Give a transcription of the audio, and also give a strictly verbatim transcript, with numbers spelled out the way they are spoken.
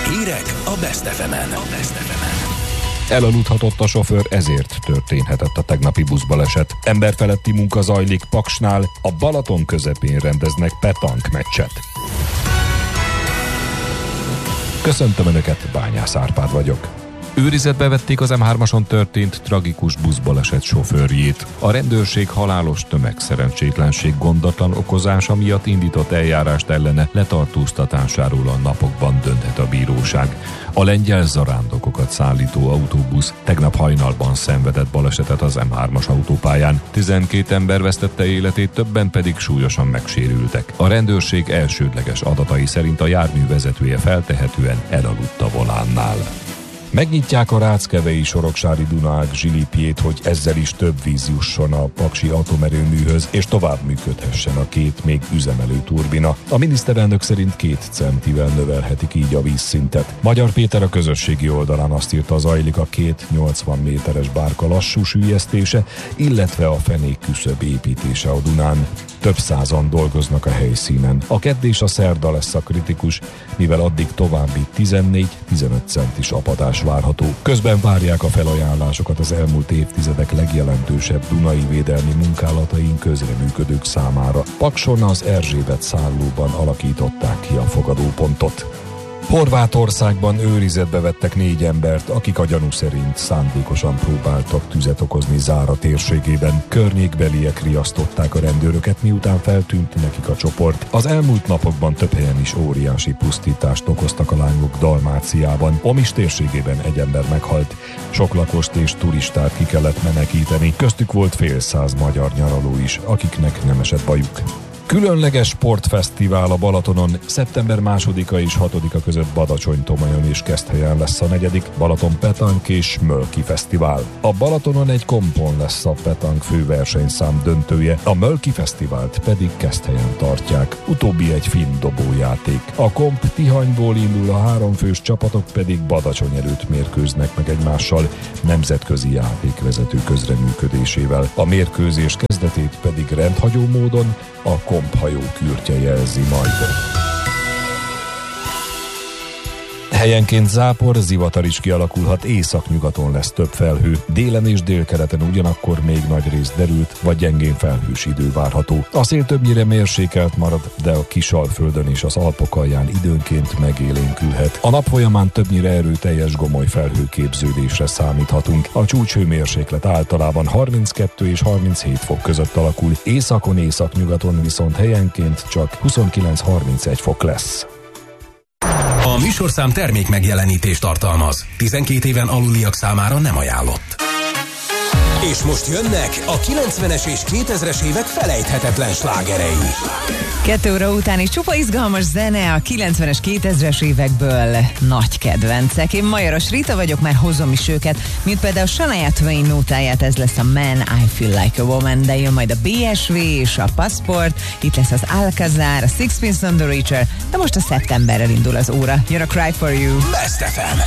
Hírek a Best ef emen. Elaludhatott a sofőr, ezért történhetett a tegnapi buszbaleset. Emberfeletti munka zajlik Paksnál, a Balaton közepén rendeznek petang meccset. Köszöntöm Önöket, Bányász Árpád vagyok. Őrizetbe vették az em hármason történt tragikus buszbaleset sofőrjét. A rendőrség halálos tömegszerencsétlenség gondatlan okozása miatt indított eljárást ellene, letartóztatásáról a napokban dönthet a bíróság. A lengyel zarándokokat szállító autóbusz tegnap hajnalban szenvedett balesetet az em hármas autópályán. tizenkét ember vesztette életét, többen pedig súlyosan megsérültek. A rendőrség elsődleges adatai szerint a jármű vezetője feltehetően elaludt a volánnál. Megnyitják a Ráckevei Soroksári Dunaág zsilipjét, hogy ezzel is több víz jusson a paksi atomerőműhöz, és tovább működhessen a két még üzemelő turbina. A miniszterelnök szerint két centivel növelhetik így a vízszintet. Magyar Péter a közösségi oldalán azt írta, zajlik a két nyolcvan méteres bárka lassú süllyesztése, illetve a fenékküszöb építése a Dunán. Több százan dolgoznak a helyszínen. A kedd és a szerda lesz a kritikus, mivel addig további tizennégy-tizenöt centis apadás várható. Közben várják a felajánlásokat az elmúlt évtizedek legjelentősebb dunai védelmi munkálataink közreműködők számára. Pakson az Erzsébet szállóban alakították ki a fogadópontot. Horvátországban őrizetbe vettek négy embert, akik a gyanú szerint szándékosan próbáltak tüzet okozni Zára térségében. Környékbeliek riasztották a rendőröket, miután feltűnt nekik a csoport. Az elmúlt napokban több helyen is óriási pusztítást okoztak a lányok Dalmáciában. Omis térségében egy ember meghalt, sok lakost és turistát ki kellett menekíteni, köztük volt fél száz magyar nyaraló is, akiknek nem esett bajuk. Különleges sportfesztivál a Balatonon, szeptember másodika és hatodika között Badacsony-Tomajon és Keszthelyen lesz a negyedik Balaton Petank és Mölki Fesztivál. A Balatonon egy kompon lesz a Petank főversenyszám döntője, a Mölki Fesztivált pedig Keszthelyen tartják, utóbbi egy finn dobójáték. A komp Tihanyból indul, a háromfős csapatok pedig Badacsony előtt mérkőznek meg egymással nemzetközi játékvezető közreműködésével. A mérkőzés kezdetét pedig rendhagyó módon a komphajó kürtje jelzi majd. Helyenként zápor, zivatar is kialakulhat, északnyugaton lesz több felhő, délen és délkeleten ugyanakkor még nagy rész derült, vagy gyengén felhős idő várható. A szél többnyire mérsékelt marad, de a Kisalföldön és az Alpok alján időnként megélénkülhet. A nap folyamán többnyire erőteljes gomoly felhőképződésre számíthatunk. A csúcshőmérséklet általában harminckettő és harminchét fok között alakul, északon, északnyugaton viszont helyenként csak huszonkilenc-harmincegy fok lesz. A műsorszám termék megjelenítést tartalmaz. tizenkét éven aluliak számára nem ajánlott. És most jönnek a kilencvenes és kétezres évek felejthetetlen slágerei. Kettő óra után is csupa izgalmas zene a kilencvenes, kétezres évekből. Nagy kedvencek. Én Majoros Rita vagyok, már hozom is őket, mint például Shania Twain nótáját, ez lesz a Man, I Feel Like a Woman, de jön majd a bé es vé és a Passport, itt lesz az Alcazar, a Sixpence None the Richer, de most a szeptemberrel indul az óra. Jön a Cry For You. Best ef em.